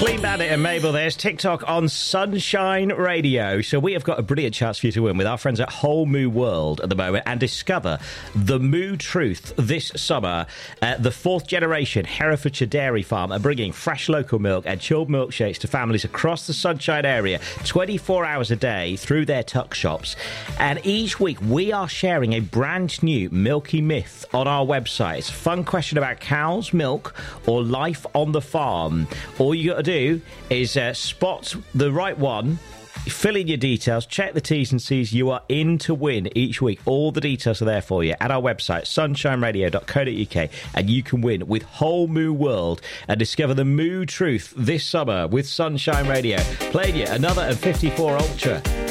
Clean Bandit and Mabel, there's TikTok on Sunshine Radio. So we have got a brilliant chance for you to win with our friends at Whole Moo World at the moment and discover the Moo Truth this summer. The fourth generation Herefordshire Dairy Farm are bringing fresh local milk and chilled milkshakes to families across the Sunshine area 24 hours a day through their tuck shops. And each week we are sharing a brand new Milky Myth on our website. It's a fun question about cows, milk, or life on the farm. All you got to do is spot the right one, fill in your details, check the T's and C's. You are in to win each week. All the details are there for you at our website, sunshineradio.co.uk, and you can win with Whole Moo World and discover the Moo Truth this summer with Sunshine Radio. Playing you another and 54 Ultra.